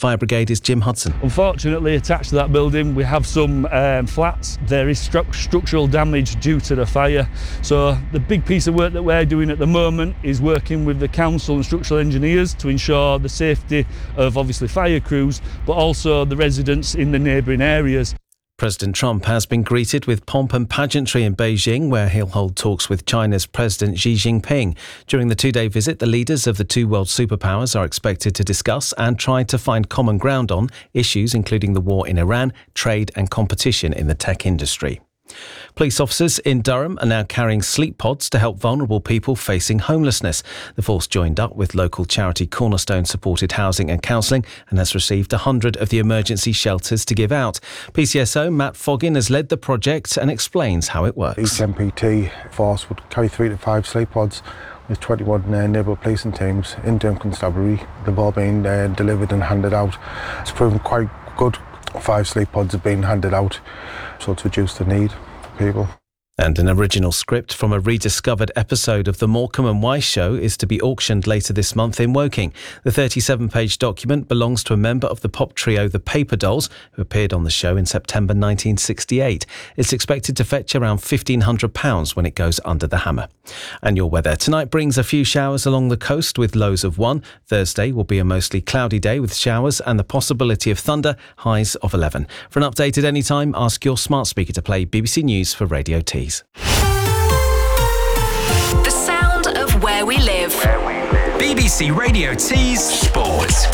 Fire Brigade is Jim Hudson. Unfortunately, attached to that building, we have some flats. There is structural damage due to the fire. So the big piece of work that we're doing at the moment is working with the council and structural engineers to ensure the safety of obviously fire crews, but also the residents in the neighbouring areas. President Trump has been greeted with pomp and pageantry in Beijing, where he'll hold talks with China's President Xi Jinping. During the two-day visit, the leaders of the two world superpowers are expected to discuss and try to find common ground on issues including the war in Iran, trade and competition in the tech industry. Police officers in Durham are now carrying sleep pods to help vulnerable people facing homelessness. The force joined up with local charity Cornerstone Supported Housing and Counselling and has received 100 of the emergency shelters to give out. PCSO Matt Foggin has led the project and explains how it works. Each MPT force would carry 3 to 5 sleep pods with 21 neighbourhood policing teams in Durham Constabulary. They've all been delivered and handed out. It's proven quite good. 5 sleep pods have been handed out, so to reduce the need for people. And an original script from a rediscovered episode of The Morecambe and Wise Show is to be auctioned later this month in Woking. The 37-page document belongs to a member of the pop trio The Paper Dolls, who appeared on the show in September 1968. It's expected to fetch around £1,500 when it goes under the hammer. And your weather tonight brings a few showers along the coast with lows of 1. Thursday will be a mostly cloudy day with showers and the possibility of thunder, highs of 11. For an update at any time, ask your smart speaker to play BBC News for Radio T. The sound of where we live. BBC Radio T's Sports.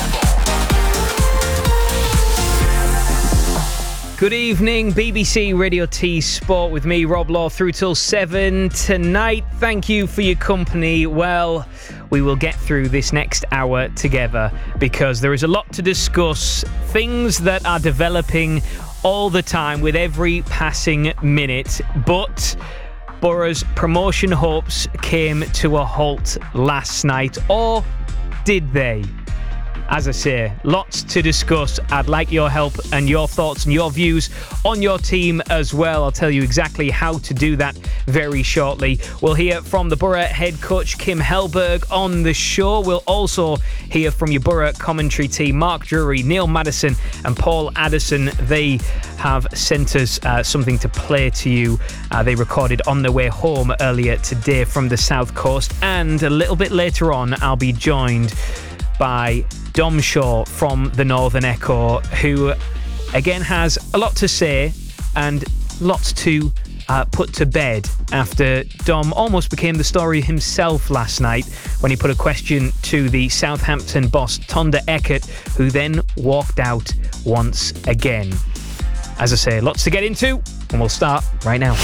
Good evening, BBC Radio T Sport with me, Rob Law, through till 7 tonight. Thank you for your company. Well, we will get through this next hour together because there is a lot to discuss. Things that are developing all the time with every passing minute, but Borough's promotion hopes came to a halt last night, or did they? As I say, lots to discuss. I'd like your help and your thoughts and your views on your team as well. I'll tell you exactly how to do that very shortly. We'll hear from the Borough head coach, Kim Hellberg, on the show. We'll also hear from your Borough commentary team, Mark Drury, Neil Madison and Paul Addison. They have sent us something to play to you. They recorded on their way home earlier today from the South Coast. And a little bit later on, I'll be joined by Dom Shaw from the Northern Echo, who again has a lot to say and lots to put to bed after Dom almost became the story himself last night when he put a question to the Southampton boss Tonda Eckert, who then walked out once again. As I say, lots to get into, and we'll start right now.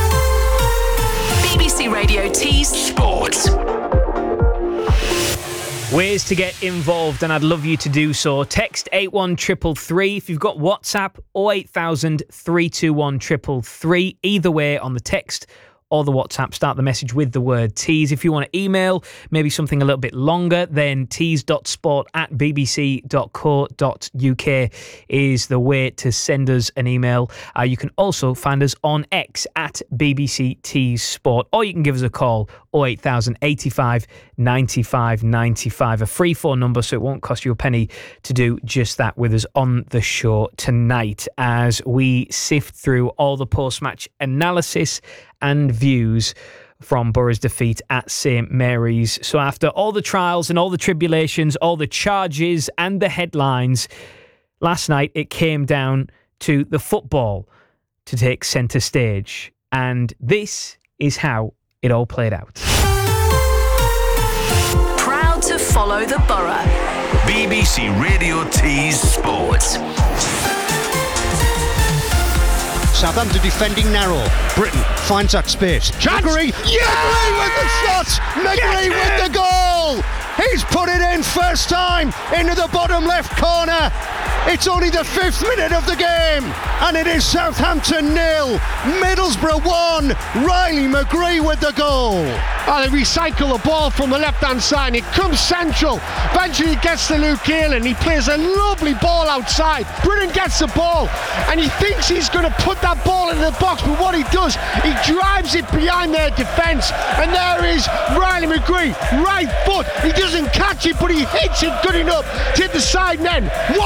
BBC Radio T's Sports. Ways to get involved, and I'd love you to do so. Text 81333. If you've got WhatsApp, 08000 321 333. Either way, on the text or the WhatsApp, start the message with the word tease. If you want to email, maybe something a little bit longer, then tease.sport@bbc.co.uk is the way to send us an email. You can also find us on X at BBC Tease Sport, or you can give us a call, 08000 85 95 95. A free phone number, so it won't cost you a penny to do just that with us on the show tonight as we sift through all the post-match analysis and views from Borough's defeat at St Mary's. So after all the trials and all the tribulations, all the charges and the headlines, last night it came down to the football to take centre stage. And this is how it all played out. Proud to follow the Borough. BBC Radio T's Sports. Southampton defending narrow. Britton finds that space. Negri! Negri with the shot! Negri with the goal! He's put it in first time into the bottom left corner. It's only the 5th minute of the game, and it is Southampton 0, Middlesbrough 1. Riley McGree with the goal. Oh, they recycle the ball from the left-hand side. It comes central. Eventually it gets to Luke Keelan. He plays a lovely ball outside. Britton gets the ball, and he thinks he's going to put that ball into the box, but what he does, he drives it behind their defence, and there is Riley McGree, right foot. He doesn't catch it, but he hits it good enough to hit the side net.